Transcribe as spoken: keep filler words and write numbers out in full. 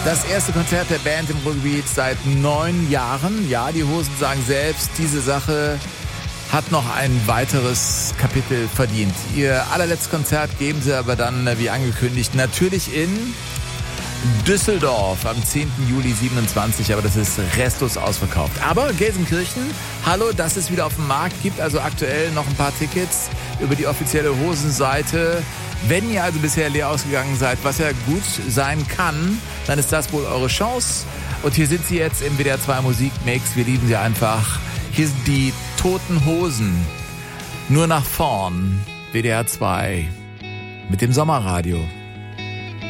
Das erste Konzert der Band im Ruhrgebiet seit neun Jahren. Ja, die Hosen sagen selbst, diese Sache hat noch ein weiteres Kapitel verdient. Ihr allerletztes Konzert geben sie aber dann, wie angekündigt, natürlich in Düsseldorf am zehnten Juli siebenundzwanzig, aber das ist restlos ausverkauft. Aber Gelsenkirchen, hallo, dass es wieder auf dem Markt gibt, also aktuell noch ein paar Tickets über die offizielle Hosenseite. Wenn ihr also bisher leer ausgegangen seid, was ja gut sein kann, dann ist das wohl eure Chance. Und hier sind sie jetzt im W D R zwei Musikmix. Wir lieben sie einfach. Hier sind die Toten Hosen. Nur nach vorn. W D R zwei mit dem Sommerradio.